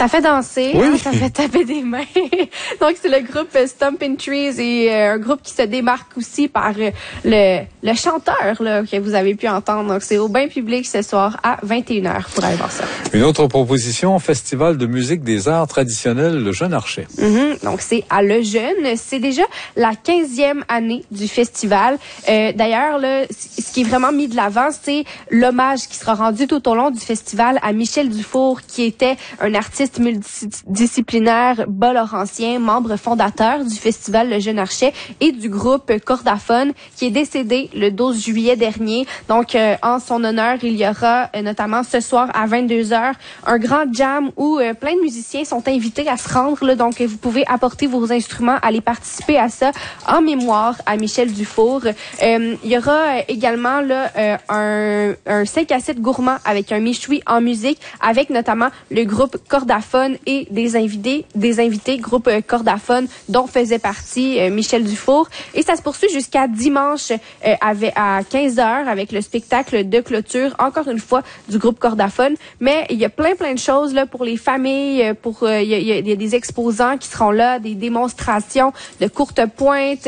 Ça fait danser, oui. Ça fait taper des mains. Donc, c'est le groupe Stompin' Trees et un groupe qui se démarque aussi par le chanteur là, que vous avez pu entendre. Donc, c'est au bain public ce soir à 21h pour aller voir ça. Une autre proposition, Festival de musique des arts traditionnels, le Jeune Archet. Donc, c'est à Le Jeune. C'est déjà la 15e année du festival. D'ailleurs, là, ce qui est vraiment mis de l'avant, c'est l'hommage qui sera rendu tout au long du festival à Michel Dufour, qui était un artiste multidisciplinaire bas-laurentien, membre fondateur du festival Le Jeune Archet et du groupe Cordaphone, qui est décédé le 12 juillet dernier. Donc, en son honneur, il y aura notamment ce soir à 22h un grand jam où plein de musiciens sont invités à se rendre. Là, donc, vous pouvez apporter vos instruments, aller participer à ça en mémoire à Michel Dufour. Il y aura également là un 5 à 7 gourmand avec un méchoui en musique, avec notamment le groupe Cordaphone et des invités groupe Cordaphone dont faisait partie Michel Dufour. Et ça se poursuit jusqu'à dimanche à 15h avec le spectacle de clôture, encore une fois, du groupe Cordaphone. Mais il y a plein de choses là pour les familles, il y a des exposants qui seront là, des démonstrations de courte pointe,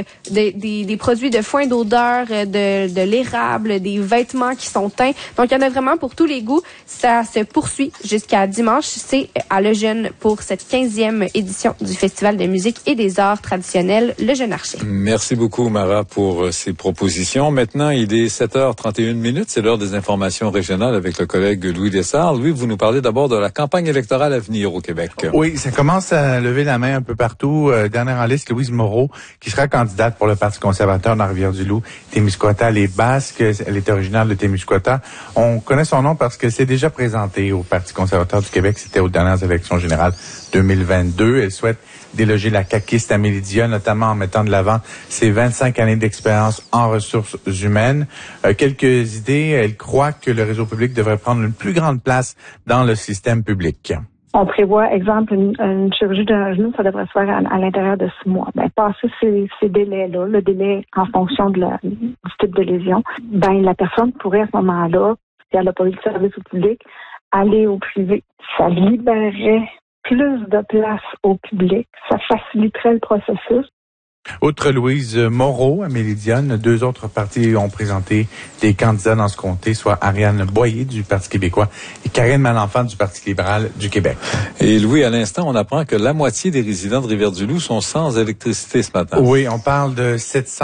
des produits de foin d'odeur, de l'érable, des vêtements qui sont teints. Donc, il y en a vraiment pour tous les goûts. Ça se poursuit jusqu'à dimanche. C'est à Le Jeune pour cette 15e édition du Festival de musique et des arts traditionnels, Le Jeune Archet. Merci beaucoup, Mara, pour ces propositions. Maintenant, il est 7h31. C'est l'heure des informations régionales avec le collègue Louis Lessard. Louis, vous nous parlez d'abord de la campagne électorale à venir au Québec. Oui, ça commence à lever la main un peu partout. Dernière en liste, Louise Moreau, qui sera candidate pour le Parti conservateur dans Rivière-du-Loup, Témiscouata, les Basques. Elle est originaire de Témiscouata. On connaît son nom parce que c'est déjà présenté au Parti conservateur du Québec. C'était aux dernières élections générales 2022. Elle souhaite déloger la caquiste Amélie Dia, notamment en mettant de l'avant ses 25 années d'expérience en ressources humaines. Quelques idées. Elle croit que le réseau public devrait prendre une plus grande place dans le système public. On prévoit, exemple, une chirurgie d'un genou, ça devrait se faire à l'intérieur de 6 mois. Passer ces délais-là, le délai en fonction du type de lésion, la personne pourrait à ce moment-là, si elle n'a pas eu de service au public, aller au privé. Ça libérerait plus de place au public, ça faciliterait le processus. Outre Louise Moreau, Amélie Dionne, 2 autres partis ont présenté des candidats dans ce comté, soit Ariane Boyer du Parti québécois et Karine Malenfant du Parti libéral du Québec. Et Louis, à l'instant, on apprend que la moitié des résidents de Rivière-du-Loup sont sans électricité ce matin. Oui, on parle de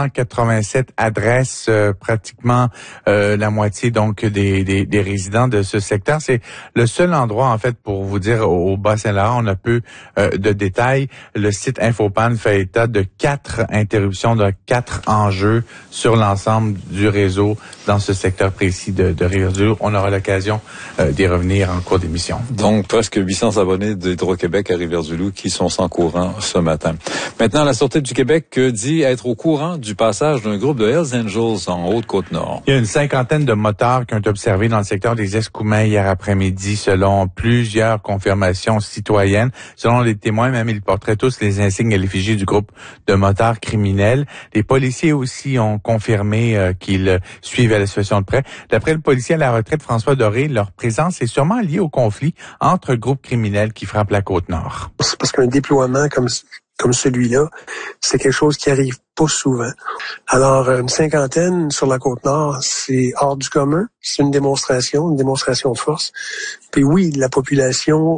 787 adresses, pratiquement la moitié donc des résidents de ce secteur. C'est le seul endroit, en fait, pour vous dire, au Bas-Saint-Laurent, on a peu de détails. Le site Infopan fait état de 4 interruptions, de 4 enjeux sur l'ensemble du réseau dans ce secteur précis de Rivière-du-Loup. On aura l'occasion d'y revenir en cours d'émission. Donc, presque 800 abonnés d'Hydro-Québec à Rivière-du-Loup qui sont sans courant ce matin. Maintenant, la Sûreté du Québec dit être au courant du passage d'un groupe de Hells Angels en Haute-Côte-Nord. Il y a une 50aine de motards qui ont été observés dans le secteur des Escoumins hier après-midi, selon plusieurs confirmations citoyennes. Selon les témoins, même ils porteraient tous les insignes et l'effigie du groupe de motards criminels. Les policiers aussi ont confirmé qu'ils suivaient la situation de près. D'après le policier à la retraite François Doré, leur présence est sûrement liée au conflit entre groupes criminels qui frappent la Côte-Nord. C'est parce qu'un déploiement comme celui-là, c'est quelque chose qui arrive pas souvent. Alors, une 50aine sur la Côte-Nord, c'est hors du commun. C'est une démonstration de force. Puis oui, la population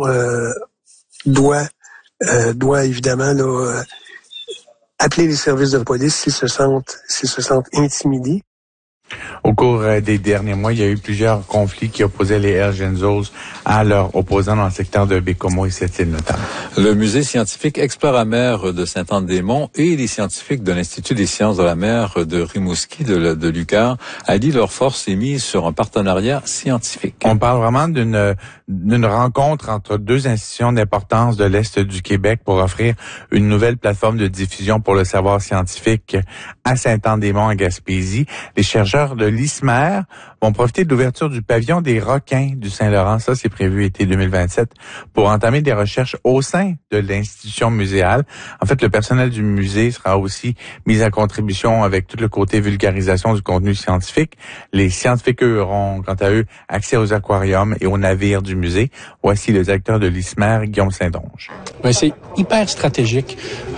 doit évidemment là, appeler les services de police s'ils se sentent intimidés. Au cours des derniers mois, il y a eu plusieurs conflits qui opposaient les Hells Angels à leurs opposants dans le secteur de Bécomo et Sept-Îles notamment. Le musée scientifique Explore-la-mer de Sainte-Anne-des-Monts et les scientifiques de l'Institut des sciences de la mer de Rimouski, de Lucar, allient leurs forces et misent sur un partenariat scientifique. On parle vraiment d'une rencontre entre 2 institutions d'importance de l'Est du Québec pour offrir une nouvelle plateforme de diffusion pour le savoir scientifique à Sainte-Anne-des-Monts, en Gaspésie. Les chercheurs chercheurs de l'ISMER vont profiter de l'ouverture du pavillon des requins du Saint-Laurent. Ça, c'est prévu été 2027 pour entamer des recherches au sein de l'institution muséale. En fait, le personnel du musée sera aussi mis à contribution avec tout le côté vulgarisation du contenu scientifique. Les scientifiques, eux, auront, quant à eux, accès aux aquariums et aux navires du musée. Voici le directeur de l'ISMER, Guillaume Saint-Donge. Oui, c'est hyper stratégique.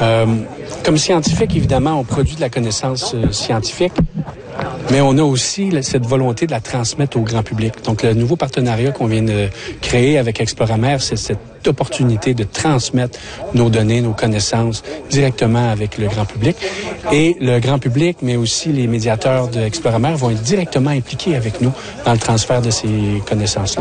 Comme scientifique, évidemment, on produit de la connaissance scientifique, mais on a aussi cette volonté de la transmettre au grand public. Donc, le nouveau partenariat qu'on vient de créer avec Exploramer, c'est cette opportunité de transmettre nos données, nos connaissances directement avec le grand public. Et le grand public, mais aussi les médiateurs de Exploramer vont être directement impliqués avec nous dans le transfert de ces connaissances-là.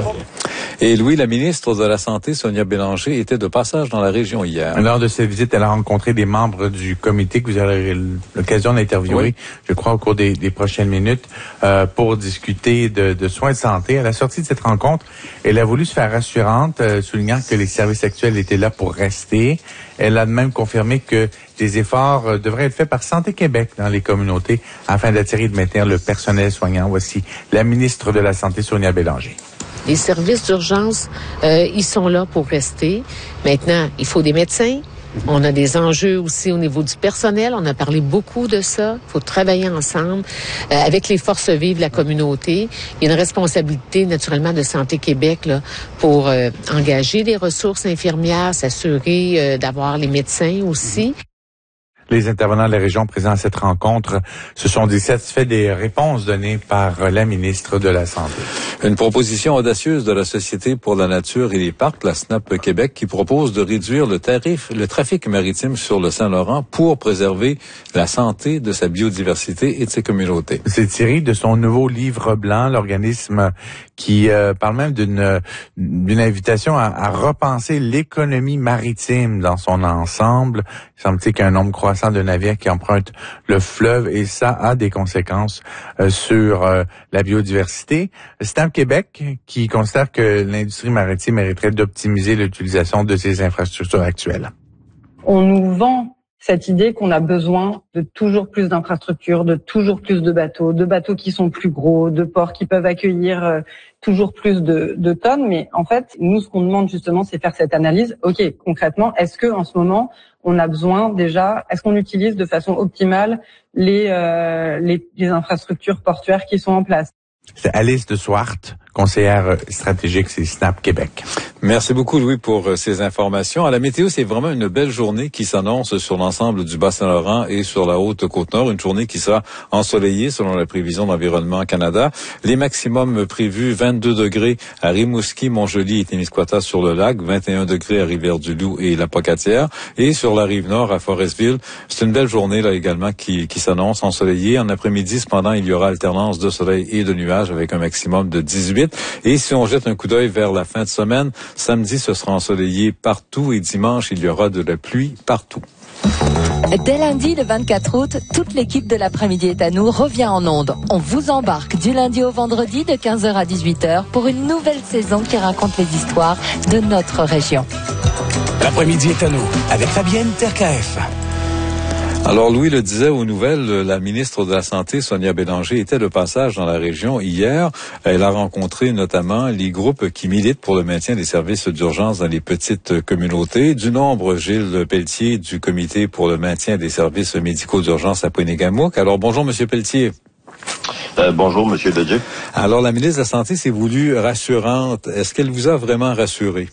Et Louis, la ministre de la Santé, Sonia Bélanger, était de passage dans la région hier. Lors de cette visite, elle a rencontré des membres du comité que vous aurez l'occasion d'interviewer, je crois, au cours des prochaines minutes, pour discuter de soins de santé. À la sortie de cette rencontre, elle a voulu se faire rassurante, soulignant que les services actuels étaient là pour rester. Elle a même confirmé que des efforts devraient être faits par Santé Québec dans les communautés afin d'attirer et de maintenir le personnel soignant. Voici la ministre de la Santé, Sonia Bélanger. Les services d'urgence, ils sont là pour rester. Maintenant, il faut des médecins. On a des enjeux aussi au niveau du personnel. On a parlé beaucoup de ça. Il faut travailler ensemble avec les forces vives de la communauté. Il y a une responsabilité, naturellement, de Santé Québec là, pour engager des ressources infirmières, s'assurer d'avoir les médecins aussi. Les intervenants de la région présents à cette rencontre se sont dit satisfaits des réponses données par la ministre de la Santé. Une proposition audacieuse de la Société pour la nature et les parcs, la SNAP Québec, qui propose de réduire le trafic maritime sur le Saint-Laurent pour préserver la santé de sa biodiversité et de ses communautés. C'est tiré de son nouveau livre blanc, l'organisme qui parle même d'une invitation à repenser l'économie maritime dans son ensemble. Il semble-t-il qu'il y a un nombre croissant de navires qui empruntent le fleuve et ça a des conséquences sur la biodiversité. SNAP Québec qui considère que l'industrie maritime mériterait d'optimiser l'utilisation de ses infrastructures actuelles. On nous vend cette idée qu'on a besoin de toujours plus d'infrastructures, de toujours plus de bateaux qui sont plus gros, de ports qui peuvent accueillir toujours plus de tonnes. Mais en fait, nous, ce qu'on demande justement, c'est faire cette analyse. OK, concrètement, est-ce que en ce moment, on a besoin déjà, est-ce qu'on utilise de façon optimale les infrastructures portuaires qui sont en place? C'est Alice de Swart, conseillère stratégique, c'est SNAP Québec. Merci beaucoup, Louis, pour ces informations. À la météo, c'est vraiment une belle journée qui s'annonce sur l'ensemble du Bas-Saint-Laurent et sur la Haute-Côte-Nord. Une journée qui sera ensoleillée selon la prévision d'Environnement Canada. Les maximums prévus, 22 degrés à Rimouski, Montjoly et Témiscouata sur le lac, 21 degrés à Rivière-du-Loup et La Pocatière. Et sur la Rive-Nord, à Forestville, c'est une belle journée là également qui s'annonce ensoleillée. En après-midi, cependant, il y aura alternance de soleil et de nuages avec un maximum de 18. Et si on jette un coup d'œil vers la fin de semaine, samedi, ce sera ensoleillé partout et dimanche, il y aura de la pluie partout. Dès lundi, le 24 août, toute l'équipe de l'après-midi est à nous revient en ondes. On vous embarque du lundi au vendredi de 15h à 18h pour une nouvelle saison qui raconte les histoires de notre région. L'après-midi est à nous avec Fabienne Terkaef. Alors, Louis le disait aux nouvelles, la ministre de la Santé, Sonia Bélanger, était de passage dans la région hier. Elle a rencontré notamment les groupes qui militent pour le maintien des services d'urgence dans les petites communautés. Du nombre, Gilles Pelletier, du Comité pour le maintien des services médicaux d'urgence à Pointe-Égamouk. Alors, bonjour, Monsieur Pelletier. Bonjour, Monsieur Leduc. Alors, la ministre de la Santé s'est voulue rassurante. Est-ce qu'elle vous a vraiment rassuré?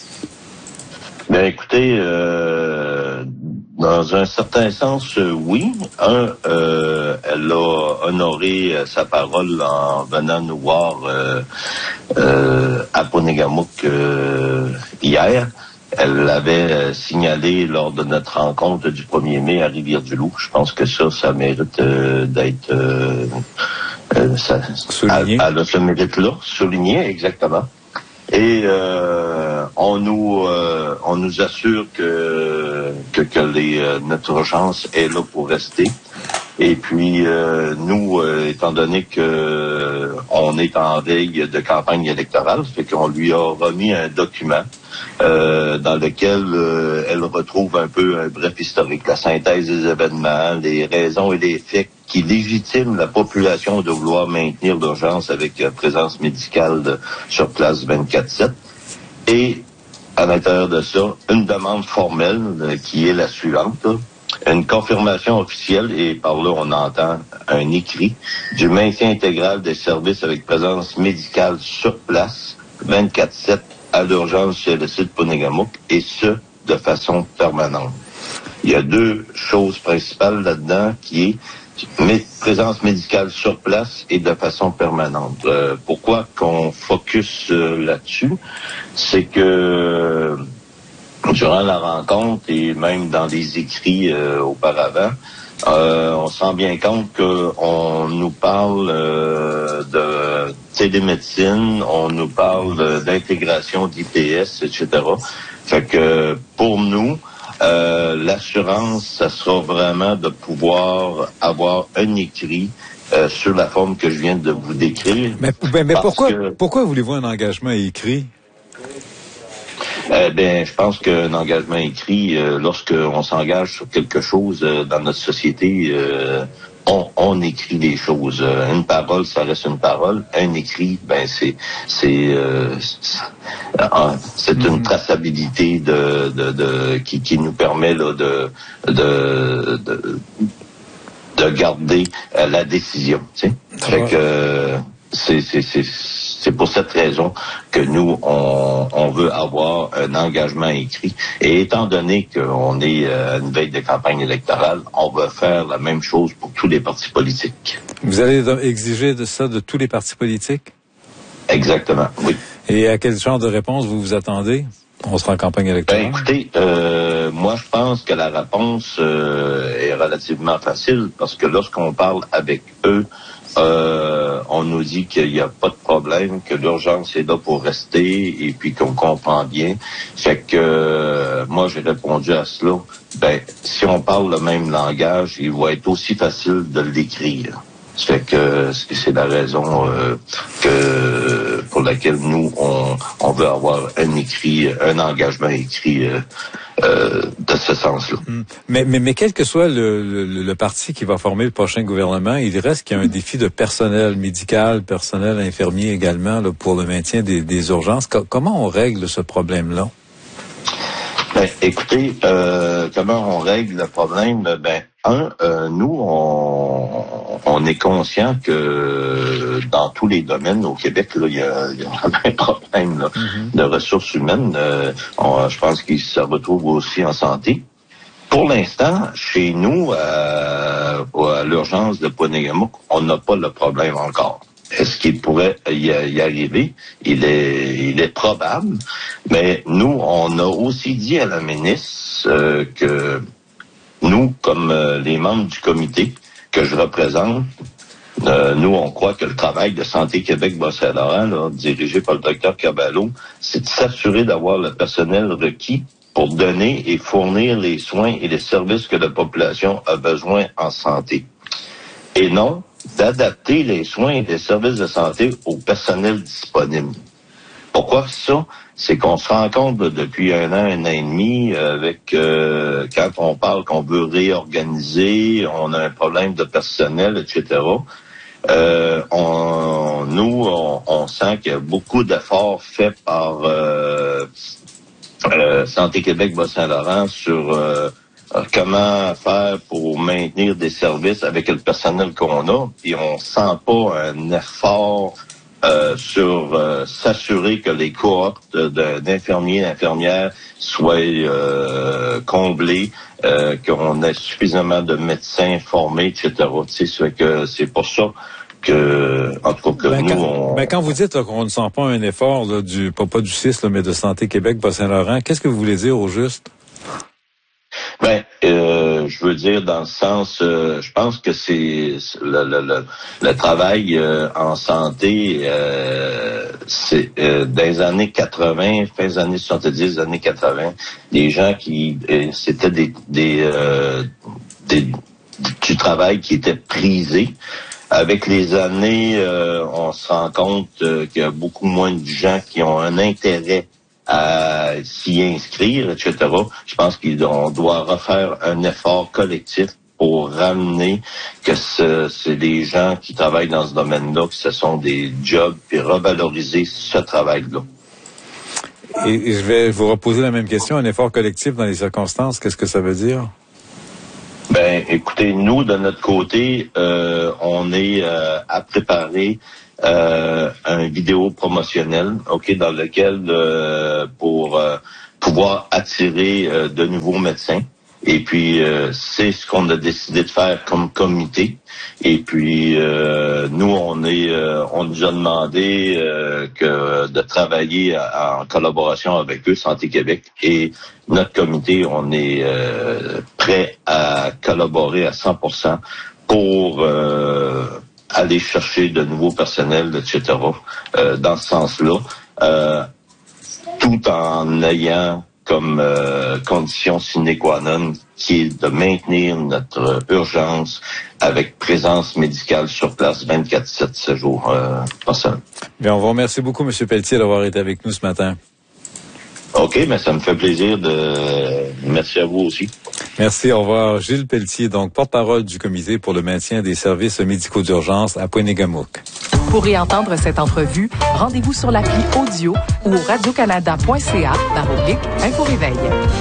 Ben, écoutez, dans un certain sens, oui. Elle a honoré sa parole en venant nous voir à Pointe-Égamouk hier. Elle l'avait signalé lors de notre rencontre du 1er mai à Rivière-du-Loup. Je pense que ça mérite d'être souligné. Elle a ce mérite-là, souligné, exactement. Et on nous assure que notre urgence est là pour rester. Et puis nous, étant donné que on est en veille de campagne électorale, fait qu'on lui a remis un document dans lequel elle retrouve un peu un bref historique, la synthèse des événements, les raisons et les faits qui légitiment la population de vouloir maintenir l'urgence avec présence médicale sur place 24/7. Et à l'intérieur de ça, une demande formelle qui est la suivante, là. Une confirmation officielle, et par là on entend un écrit, du maintien intégral des services avec présence médicale sur place 24/7 à l'urgence chez le site Ponegamook, et ce, de façon permanente. Il y a deux choses principales là-dedans qui est présence médicale sur place et de façon permanente. Pourquoi qu'on focus là-dessus? C'est que durant la rencontre et même dans les écrits auparavant, on se rend bien compte qu'on nous parle de télémédecine, on nous parle d'intégration d'IPS, etc. Fait que pour nous, l'assurance, ça sera vraiment de pouvoir avoir un écrit sur la forme que je viens de vous décrire. Mais pourquoi voulez-vous un engagement écrit? Je pense qu'un engagement écrit, lorsqu'on s'engage sur quelque chose dans notre société, on écrit des choses. Une parole, ça reste une parole. Un écrit, c'est une traçabilité qui nous permet là, de garder la décision. Tu sais? Fait que c'est pour cette raison que nous, on veut avoir un engagement écrit. Et étant donné qu'on est à une veille de campagne électorale, on va faire la même chose pour tous les partis politiques. Vous allez exiger de ça de tous les partis politiques? Exactement, oui. Et à quel genre de réponse vous vous attendez? On sera en campagne électorale. Écoutez, moi je pense que la réponse est relativement facile parce que lorsqu'on parle avec eux, on nous dit qu'il n'y a pas de problème, que l'urgence est là pour rester et puis qu'on comprend bien. Fait que moi j'ai répondu à cela. Si on parle le même langage, il va être aussi facile de l'écrire. Ça fait que c'est la raison pour laquelle nous on veut avoir un engagement écrit de ce sens-là. Mais quel que soit le parti qui va former le prochain gouvernement, il reste qu'il y a un défi de personnel médical, personnel infirmier également là, pour le maintien des urgences. Comment on règle ce problème-là? Écoutez, comment on règle le problème? Nous, on est conscient que dans tous les domaines au Québec, là, il y a un problème là, de ressources humaines. Je pense qu'il se retrouve aussi en santé. Pour l'instant, chez nous, à l'urgence de Ponegamook, on n'a pas le problème encore. Est-ce qu'il pourrait y arriver? Il est probable. Mais nous, on a aussi dit à la ministre que nous, comme les membres du comité que je représente, nous, on croit que le travail de Santé Québec Bas-Saint-Laurent, dirigé par le Dr Caballo, c'est de s'assurer d'avoir le personnel requis pour donner et fournir les soins et les services que la population a besoin en santé. Et non d'adapter les soins et les services de santé au personnel disponible. Pourquoi ça? C'est qu'on se rend compte depuis un an et demi, avec quand on parle qu'on veut réorganiser, on a un problème de personnel, etc. On sent qu'il y a beaucoup d'efforts faits par Santé Québec Bas-Saint-Laurent sur comment faire pour maintenir des services avec le personnel qu'on a, puis on sent pas un effort sur s'assurer que les cohortes d'infirmiers et d'infirmières soient comblées, qu'on ait suffisamment de médecins formés, etc. Tu sais, c'est pour ça que, en tout cas, que nous, quand vous dites là, qu'on ne sent pas un effort là, pas du CIS, là, mais de Santé Québec Bas-Saint-Laurent, qu'est-ce que vous voulez dire au juste? Je veux dire dans le sens, je pense que c'est le travail en santé, c'est dans les années 80, fin des années 70, années 80, les gens qui c'était du travail qui était prisé. Avec les années, on se rend compte qu'il y a beaucoup moins de gens qui ont un intérêt à s'y inscrire, etc. Je pense qu'on doit refaire un effort collectif pour ramener que c'est des gens qui travaillent dans ce domaine-là, que ce sont des jobs, puis revaloriser ce travail-là. Et je vais vous reposer la même question. Un effort collectif dans les circonstances, qu'est-ce que ça veut dire? Ben, écoutez, nous, de notre côté, on est à préparer un vidéo promotionnel, dans lequel pour pouvoir attirer de nouveaux médecins. Et puis, c'est ce qu'on a décidé de faire comme comité. Et puis, nous, on nous a demandé de travailler en collaboration avec eux, Santé Québec. Et notre comité, on est prêt à collaborer à 100% pour aller chercher de nouveaux personnels, etc. Dans ce sens-là, tout en ayant comme condition sine qua non qui est de maintenir notre urgence avec présence médicale sur place 24/7, 7 jours par semaine. Bien, on vous remercie beaucoup, M. Pelletier, d'avoir été avec nous ce matin. OK, mais ça me fait plaisir Merci à vous aussi. Merci, au revoir. Gilles Pelletier, donc porte-parole du comité pour le maintien des services médicaux d'urgence à Pointe-Négamouk. Pour réentendre cette entrevue, rendez-vous sur l'appli audio ou au radiocanada.ca/info-réveil.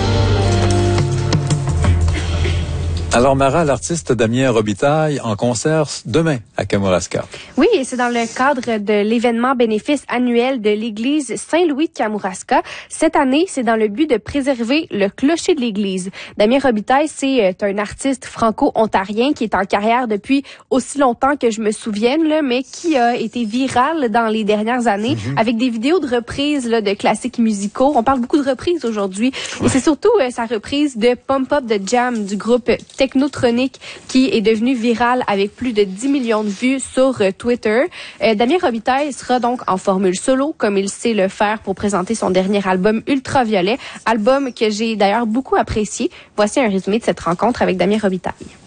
Alors, Mara, l'artiste Damien Robitaille en concert demain à Kamouraska. Oui, et c'est dans le cadre de l'événement bénéfice annuel de l'église Saint-Louis de Kamouraska. Cette année, c'est dans le but de préserver le clocher de l'église. Damien Robitaille, c'est un artiste franco-ontarien qui est en carrière depuis aussi longtemps que je me souvienne, là, mais qui a été viral dans les dernières années avec des vidéos de reprises là, de classiques musicaux. On parle beaucoup de reprises aujourd'hui. Et c'est surtout sa reprise de Pump Up the Jam du groupe Technotronic qui est devenu viral avec plus de 10 millions de vues sur Twitter. Damien Robitaille sera donc en formule solo, comme il sait le faire pour présenter son dernier album Ultraviolet, album que j'ai d'ailleurs beaucoup apprécié. Voici un résumé de cette rencontre avec Damien Robitaille.